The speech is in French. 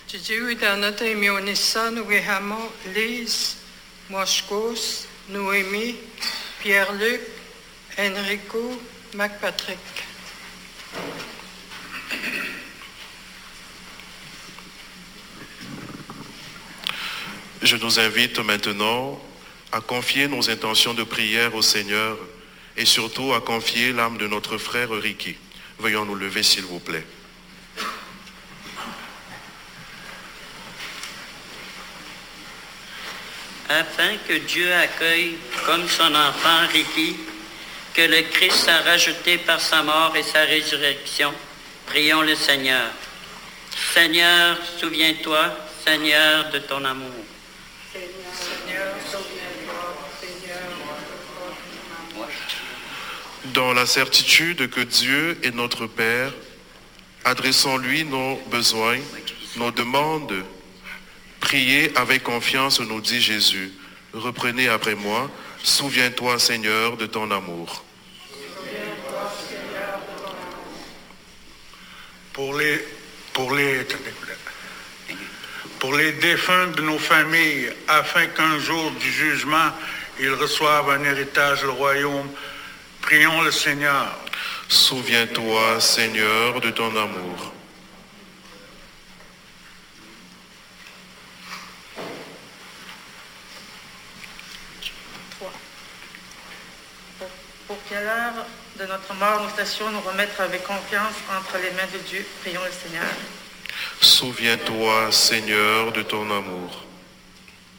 Dieu dans notre émionissa, nous avons Lise, Moscos, Noémie, Pierre-Luc, Enrico, MacPatrick. Je nous invite maintenant à confier nos intentions de prière au Seigneur et surtout à confier l'âme de notre frère Ricky. Veuillons nous lever s'il vous plaît. Afin que Dieu accueille comme son enfant Ricky, que le Christ a rajouté par sa mort et sa résurrection, prions le Seigneur. Seigneur, souviens-toi, Seigneur, de ton amour. Seigneur, souviens-toi, Seigneur. Dans la certitude que Dieu est notre Père, adressons-lui nos besoins, nos demandes. Priez avec confiance, nous dit Jésus. Reprenez après moi. Souviens-toi, Seigneur, de ton amour. Souviens-toi, Seigneur, de ton amour. Pour les défunts de nos familles, afin qu'un jour du jugement, ils reçoivent un héritage du royaume, prions le Seigneur. Souviens-toi, Seigneur, de ton amour. Pour qu'à l'heure de notre mort, nous sachions nous remettre avec confiance entre les mains de Dieu. Prions le Seigneur. Souviens-toi, Seigneur, de ton amour.